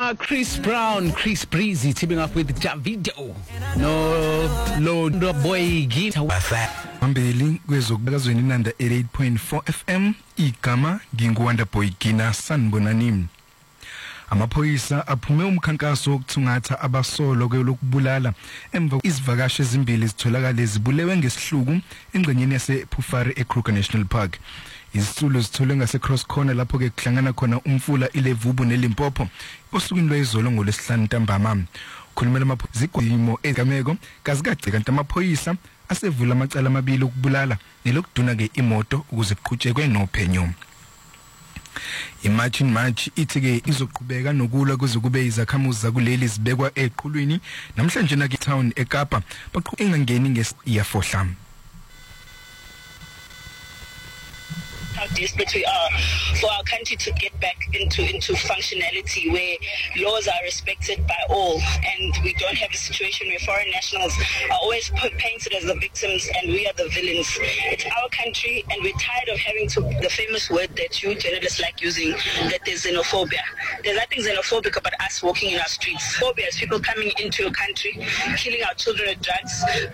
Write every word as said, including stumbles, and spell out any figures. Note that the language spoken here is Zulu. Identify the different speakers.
Speaker 1: Ngoma Chris Brown, Chris Breezy teaming up with Davido. No Londo Boy Gita
Speaker 2: Ambeli kwezokubakazweni nanda eighty-eight point four F M igama nginguwanda Boy Gina sanibonani. Amaphoyisa aphume umkhankaso wokuthungatha abasolo kwelokubulala emva izivakashi ezimbili zitholakala zibulewe ngesihluku engcenyeni yasePhufari eKruger National Park. Izisulu zitholwe ngase Cross Corner lapho ke kuhlangana khona umfula iLevubu neLimpopo osukwini lwezolo ngolesihlanu ntambama. Khulumela amaphoyizimo egameko kazikaci kanti amaphoyisa asevula amacala amabili okubulala nelokuduna ke imoto ukuze kuqhutshekwe nophenyo. Imagine March ithike izoqhubeka nokulwa kuze kube izakhamuzi zakuleli zibekwa eqhulwini namhlanje na town eKapa baqhubeka engangeni ngesiyafohla.
Speaker 3: How desperate we are for our country to get back into into functionality where laws are respected by all, and we don't have a situation where foreign nationals are always painted as the victims and we are the villains. It's our country, and we're tired of having to the famous word that you journalists like using, that there's xenophobia. There's nothing xenophobic about us walking in our streets. Phobia is people coming into your country, killing our children with drugs,